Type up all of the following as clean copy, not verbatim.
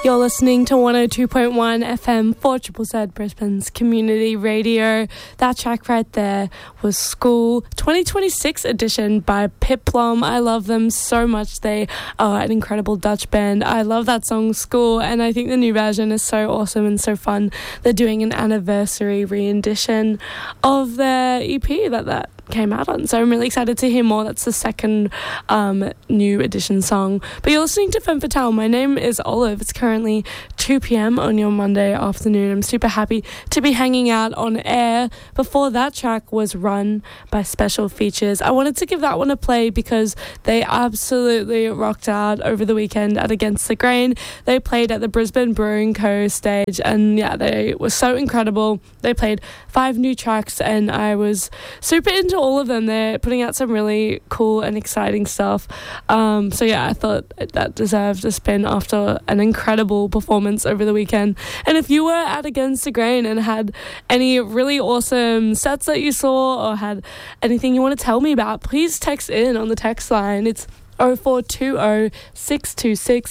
You're listening to 102.1 FM 4ZZZ Brisbane's community radio. That track right there was School 2026 edition by Pipplom. I love them so much. They are an incredible Dutch band. I love that song School, and I think the new version is so awesome and so fun. They're doing an anniversary re-edition of their EP that came out on, so I'm really excited to hear more. That's the second new edition song. But you're listening to Femme Fatale. My name is Olive. It's currently 2 p.m. on your Monday afternoon. I'm super happy to be hanging out on air. Before that track was Run by Special Features. I wanted to give that one a play because they absolutely rocked out over the weekend at Against the Grain. They played at the Brisbane Brewing Co. stage, and yeah, they were so incredible. They played 5 new tracks, and I was super into all of them. They're putting out some really cool and exciting stuff. So yeah, I thought that deserved a spin after an incredible performance over the weekend. And if you were at Against the Grain and had any really awesome sets that you saw or had anything you want to tell me about, please text in on the text line. It's 0420 626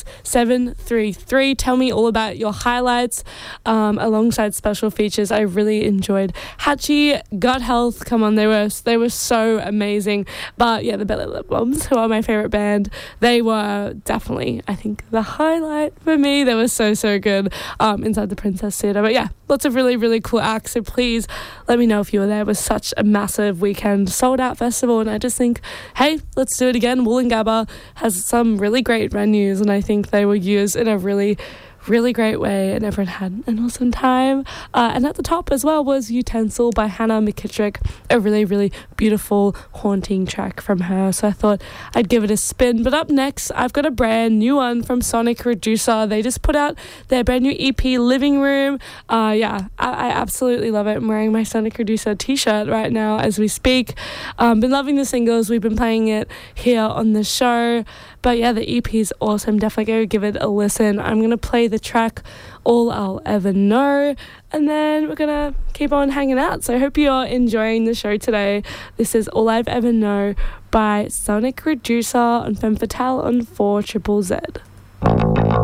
733. Tell me all about your highlights alongside Special Features. I really enjoyed Hachi, Gut Health. Come on, they were so amazing. But yeah, the Belly Lip Bombs, who are my favorite band, they were definitely, I think, the highlight for me. They were so good inside the Princess Theatre. But yeah, lots of really, really cool acts. So please let me know if you were there. It was such a massive weekend, sold out festival, and I just think, hey, let's do it again. Wollongabba has some really great venues, and I think they were used in a really great way, and everyone had an awesome time. And at the top as well was Utensil by Hannah McKittrick, a really beautiful, haunting track from her. So I thought I'd give it a spin. But up next, I've got a brand new one from Sonic Reducer. They just put out their brand new EP, Living Room. I absolutely love it. I'm wearing my Sonic Reducer t-shirt right now as we speak. Been loving the singles. We've been playing it here on the show. But yeah, the EP is awesome. Definitely go give it a listen. I'm going to play the track All I'll Ever Know, and then we're going to keep on hanging out. So I hope you're enjoying the show today. This is All I've Ever Know by Sonic Reducer on Femme Fatale on 4ZZZ.